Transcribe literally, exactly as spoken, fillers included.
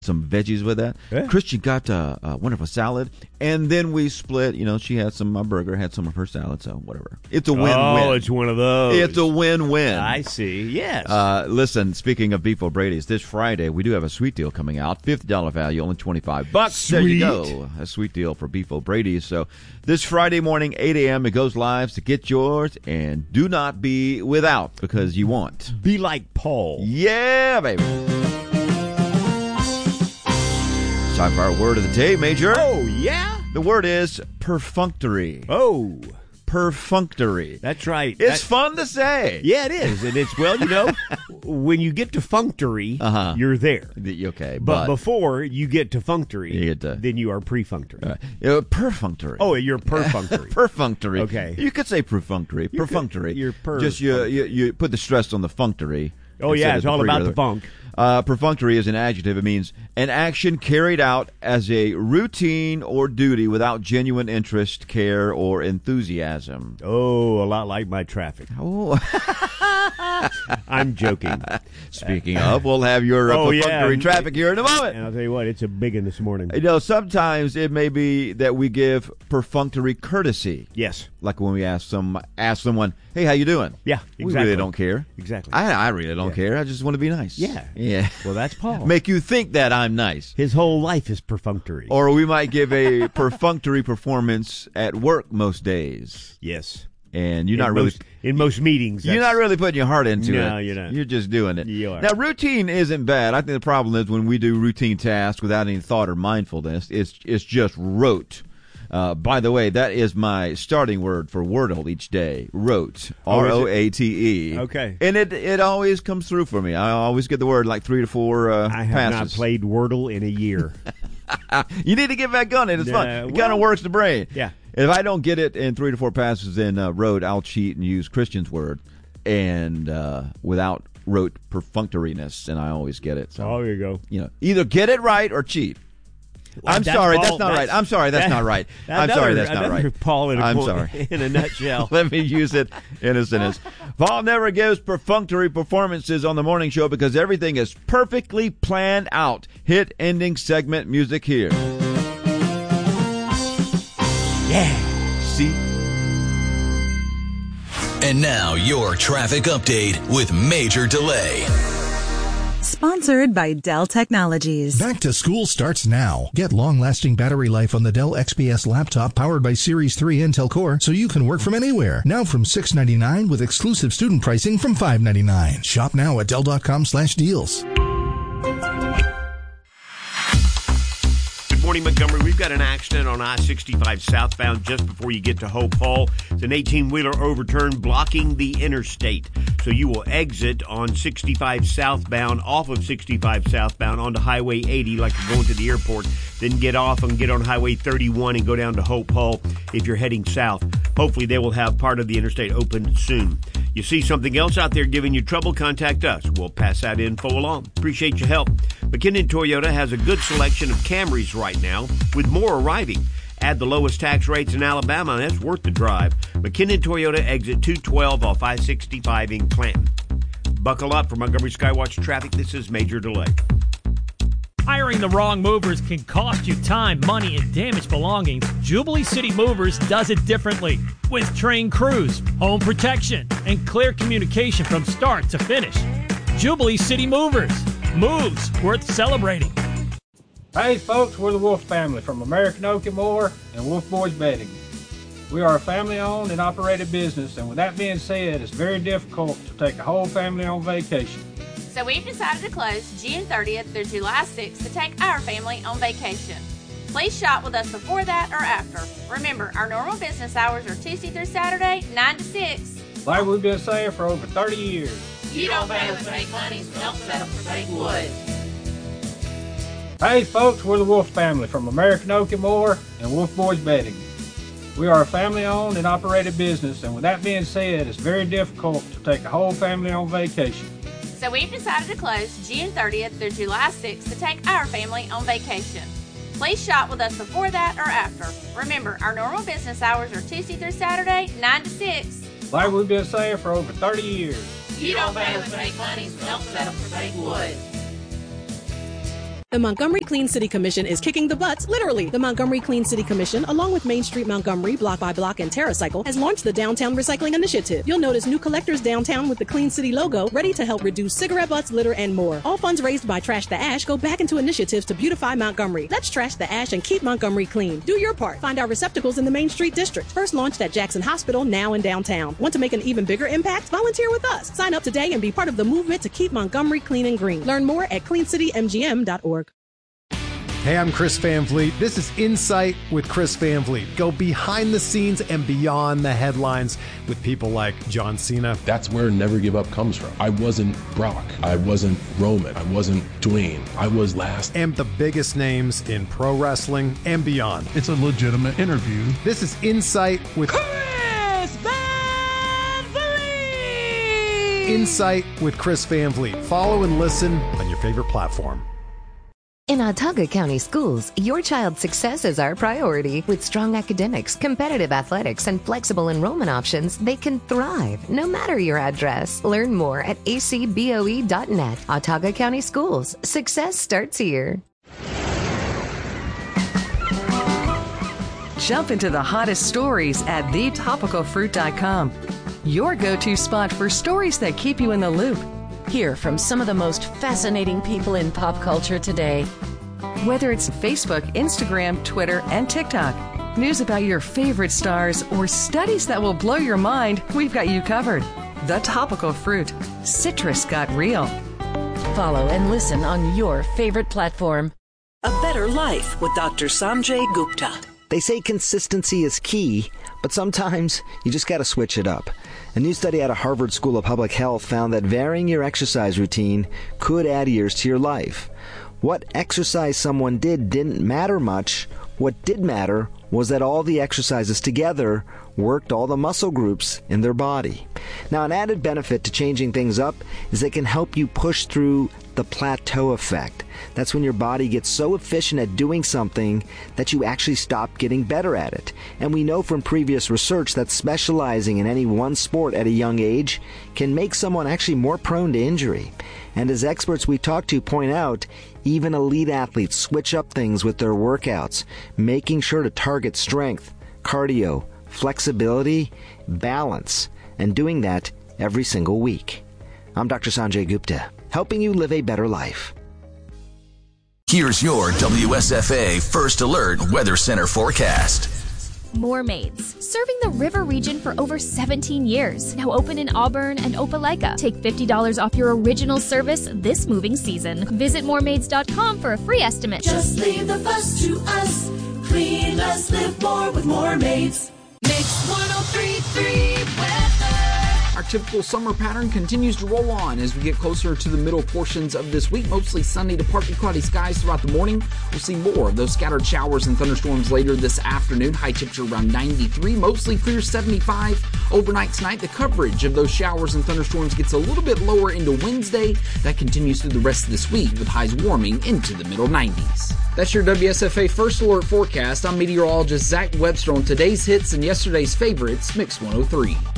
some veggies with that. Yeah. Christian got uh, a wonderful salad, and then we split. You know, she had some of my burger, had some of her salad, so whatever. It's a win-win. Oh, it's one of those. It's a win-win. I see, yes. Uh, listen, speaking of Beef O'Brady's, this Friday we do have a sweet deal coming out. fifty dollars value, only twenty-five bucks. Sweet. There you go. A sweet deal for Beef O'Brady's. So this Friday morning, eight a.m., it goes live, so get yours, and do not be without, because you want. Be like Paul. Yeah, baby. Time for our word of the day, Major. Oh, yeah? The word is perfunctory. Oh. Perfunctory. That's right. It's that, fun to say. Yeah, it is. And it's, well, you know, when you get to functory, uh-huh. you're there. The, okay, but, but before you get to functory, you get to, then you are prefunctory. Uh, uh, perfunctory. Oh, you're perfunctory. Perfunctory. Okay. You could say perfunctory. You perfunctory. Could, you're per. Just you, you, you put the stress on the functory. Oh, yeah, it's all about the funk. Uh, perfunctory is an adjective. It means an action carried out as a routine or duty without genuine interest, care, or enthusiasm. Oh, a lot like my traffic. Oh. I'm joking. Speaking of, we'll have your uh, oh, perfunctory yeah. traffic here in a moment. And I'll tell you what, it's a big one this morning. You know, sometimes it may be that we give perfunctory courtesy. Yes. Like when we ask some ask someone, "Hey, how you doing?" Yeah, exactly. We really don't care. Exactly. I, I really don't yeah. care. I just want to be nice. Yeah. Yeah. Well, that's Paul. Make you think that I'm nice. His whole life is perfunctory. Or we might give a perfunctory performance at work most days. Yes. And you're in not really most, in most meetings. You're not really putting your heart into no, it. No, you're not. You're just doing it. You are. Now, routine isn't bad. I think the problem is when we do routine tasks without any thought or mindfulness, it's it's just rote. Uh, by the way, that is my starting word for Wordle each day. Rote. R O A T E. Okay. And it it always comes through for me. I always get the word like three to four uh, I have passes. not played Wordle in a year. You need to get back on it. It's uh, fun. It well, kind of works the brain. Yeah. If I don't get it in three to four passes in uh, rote, I'll cheat and use Christian's word, and uh, without rote perfunctoriness, and I always get it. So oh, there you go. You know, either get it right or cheat. Well, I'm that's sorry, Paul, that's not that's, right. I'm sorry, that's that, not right. I'm another, sorry, that's not right. Paul in a, I'm point, sorry. in a nutshell. Let me use it in a sentence. Paul never gives perfunctory performances on the morning show because everything is perfectly planned out. Hit ending segment music here. Yeah. See? And now your traffic update with Major Delay. Sponsored by Dell Technologies. Back to school starts now. Get long-lasting battery life on the Dell X P S laptop powered by Series three Intel Core so you can work from anywhere. Now from six ninety-nine with exclusive student pricing from five ninety-nine. Shop now at Dell.com slash deals. Good morning, Montgomery. We've got an accident on I sixty-five southbound just before you get to Hope Hall. It's an eighteen-wheeler overturned blocking the interstate. So you will exit on sixty-five southbound, off of sixty-five southbound onto Highway eighty like you're going to the airport. Then get off and get on Highway thirty-one and go down to Hope Hall if you're heading south. Hopefully they will have part of the interstate open soon. You see something else out there giving you trouble, contact us. We'll pass that info along. Appreciate your help. McKinnon Toyota has a good selection of Camrys right now, with more arriving. Add the lowest tax rates in Alabama, and that's worth the drive. McKinnon Toyota, exit two twelve off I sixty-five in Clanton. Buckle up for Montgomery Skywatch traffic. This is Major Delay. Hiring the wrong movers can cost you time, money, and damage belongings. Jubilee City Movers does it differently. With trained crews, home protection, and clear communication from start to finish. Jubilee City Movers. Moves worth celebrating. Hey folks, we're the Wolf family from American Oak and More and Wolf Boys Bedding. We are a family-owned and operated business, and with that being said, it's very difficult to take a whole family on vacation. So we've decided to close June thirtieth through July sixth to take our family on vacation. Please shop with us before that or after. Remember, our normal business hours are Tuesday through Saturday, nine to six. Like we've been saying for over thirty years. You don't pay us to make money, so don't settle for fake wood. Hey folks, we're the Wolf family from American Oak and More and Wolf Boys Bedding. We are a family-owned and operated business, and with that being said, it's very difficult to take a whole family on vacation. So we've decided to close June thirtieth through July sixth to take our family on vacation. Please shop with us before that or after. Remember, our normal business hours are Tuesday through Saturday, nine to six. Like we've been saying for over thirty years. You don't pay us to make money, so don't settle for fake wood. The Montgomery Clean City Commission is kicking the butts, literally. The Montgomery Clean City Commission, along with Main Street Montgomery, Block by Block, and TerraCycle, has launched the Downtown Recycling Initiative. You'll notice new collectors downtown with the Clean City logo, ready to help reduce cigarette butts, litter, and more. All funds raised by Trash the Ash go back into initiatives to beautify Montgomery. Let's trash the ash and keep Montgomery clean. Do your part. Find our receptacles in the Main Street District. First launched at Jackson Hospital, now in downtown. Want to make an even bigger impact? Volunteer with us. Sign up today and be part of the movement to keep Montgomery clean and green. Learn more at clean city m g m dot org. Hey, I'm Chris Van Vliet. This is Insight with Chris Van Vliet. Go behind the scenes and beyond the headlines with people like John Cena. That's where Never Give Up comes from. I wasn't Brock. I wasn't Roman. I wasn't Dwayne. I was last. And the biggest names in pro wrestling and beyond. It's a legitimate interview. This is Insight with Chris Van Vliet. Insight with Chris Van Vliet. Follow and listen on your favorite platform. In Autauga County Schools, your child's success is our priority. With strong academics, competitive athletics, and flexible enrollment options, they can thrive no matter your address. Learn more at a c b o e dot net. Autauga County Schools. Success starts here. Jump into the hottest stories at the topical fruit dot com. Your go-to spot for stories that keep you in the loop. Hear from some of the most fascinating people in pop culture today. Whether it's Facebook, Instagram, Twitter, and TikTok, news about your favorite stars, or studies that will blow your mind, we've got you covered. The Topical Fruit. Citrus got real. Follow and listen on your favorite platform. A Better Life with Doctor Sanjay Gupta. They say consistency is key, but sometimes you just got to switch it up. A new study out of Harvard School of Public Health found that varying your exercise routine could add years to your life. What exercise someone did didn't matter much. What did matter was that all the exercises together worked all the muscle groups in their body. Now, an added benefit to changing things up is they can help you push through the plateau effect. That's when your body gets so efficient at doing something that you actually stop getting better at it. And we know from previous research that specializing in any one sport at a young age can make someone actually more prone to injury. And as experts we talk to point out, even elite athletes switch up things with their workouts, making sure to target strength, cardio, flexibility, balance, and doing that every single week. I'm Doctor Sanjay Gupta, helping you live a better life. Here's your W S F A First Alert Weather Center forecast. Moormaids, serving the river region for over seventeen years. Now open in Auburn and Opelika. Take fifty dollars off your original service this moving season. Visit moormaids dot com for a free estimate. Just leave the fuss to us. Clean less, live more with Moormaids. Mix one oh three point three weather. Our typical summer pattern continues to roll on as we get closer to the middle portions of this week. Mostly sunny to partly cloudy skies throughout the morning. We'll see more of those scattered showers and thunderstorms later this afternoon. High temperature around ninety-three, mostly clear seventy-five. Overnight tonight, the coverage of those showers and thunderstorms gets a little bit lower into Wednesday. That continues through the rest of this week with highs warming into the middle nineties. That's your W S F A First Alert forecast. I'm meteorologist Zach Webster on today's hits and yesterday's favorites, Mix one oh three.